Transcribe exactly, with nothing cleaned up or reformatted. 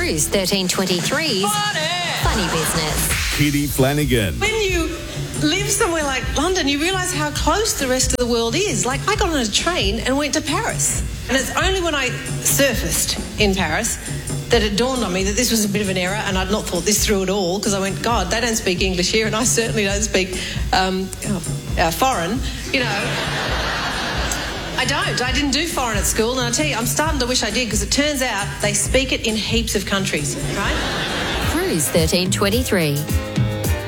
Cruise thirteen twenty-three's Funny Business. Kitty Flanagan. When you live somewhere like London, you realise how close the rest of the world is. Like, I got on a train and went to Paris. And it's only when I surfaced in Paris that it dawned on me that this was a bit of an error, and I'd not thought this through at all, because I went, God, they don't speak English here, and I certainly don't speak um, oh, uh, foreign, you know. I don't. I didn't do foreign at school, and I tell you, I'm starting to wish I did, because it turns out they speak it in heaps of countries, right? Cruise thirteen twenty-three.